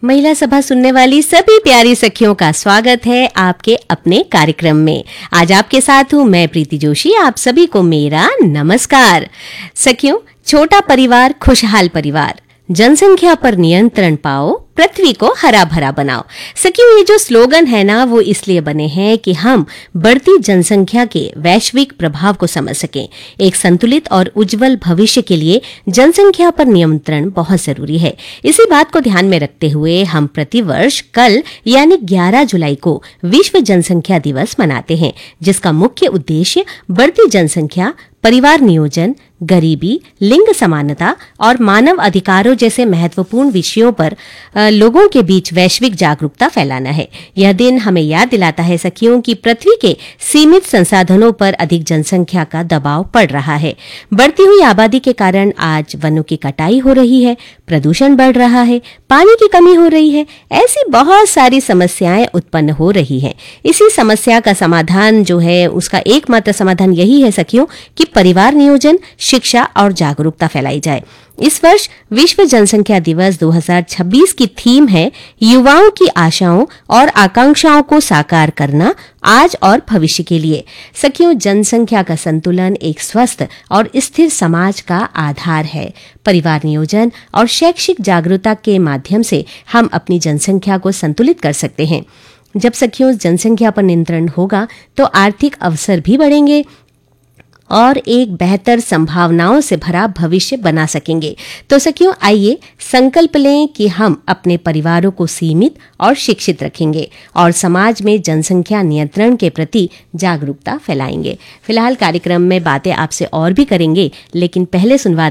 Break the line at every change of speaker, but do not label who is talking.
महिला सभा सुनने वाली सभी प्यारी सखियों का स्वागत है आपके अपने कार्यक्रम में। आज आपके साथ हूँ मैं प्रीति जोशी। आप सभी को मेरा नमस्कार। सखियों, छोटा परिवार खुशहाल परिवार, जनसंख्या पर नियंत्रण पाओ, पृथ्वी को हरा भरा बनाओ। सखियों, ये जो स्लोगन है ना, वो इसलिए बने हैं कि हम बढ़ती जनसंख्या के वैश्विक प्रभाव को समझ सकें। एक संतुलित और उज्जवल भविष्य के लिए जनसंख्या पर नियंत्रण बहुत जरूरी है। इसी बात को ध्यान में रखते हुए हम प्रतिवर्ष कल यानी 11 जुलाई को विश्व जनसंख्या दिवस मनाते हैं, जिसका मुख्य उद्देश्य बढ़ती जनसंख्या, परिवार नियोजन, गरीबी, लिंग समानता और मानव अधिकारों जैसे महत्वपूर्ण विषयों पर लोगों के बीच वैश्विक जागरूकता फैलाना है। यह दिन हमें याद दिलाता है सखियों कि पृथ्वी के सीमित संसाधनों पर अधिक जनसंख्या का दबाव पड़ रहा है। बढ़ती हुई आबादी के कारण आज वनों की कटाई हो रही है, प्रदूषण बढ़ रहा है, पानी की कमी हो रही है। ऐसी बहुत सारी समस्याएं उत्पन्न हो रही हैं। इसी समस्या का समाधान जो है, उसका एकमात्र समाधान यही है सखियों कि परिवार नियोजन, शिक्षा और जागरूकता फैलाई जाए। इस वर्ष विश्व जनसंख्या दिवस 2026 की थीम है युवाओं की आशाओं और आकांक्षाओं को साकार करना आज और भविष्य के लिए। सखियों, जनसंख्या का संतुलन एक स्वस्थ और स्थिर समाज का आधार है। परिवार नियोजन और शैक्षिक जागरूकता के माध्यम से हम अपनी जनसंख्या को संतुलित कर सकते हैं। जब सखियों जनसंख्या पर नियंत्रण होगा तो आर्थिक अवसर भी बढ़ेंगे और एक बेहतर संभावनाओं से भरा भविष्य बना सकेंगे। तो सखियों, आइए संकल्प लें कि हम अपने परिवारों को सीमित और शिक्षित रखेंगे और समाज में जनसंख्या नियंत्रण के प्रति जागरूकता फैलाएंगे। फिलहाल कार्यक्रम में बातें आपसे और भी करेंगे, लेकिन पहले सुनवा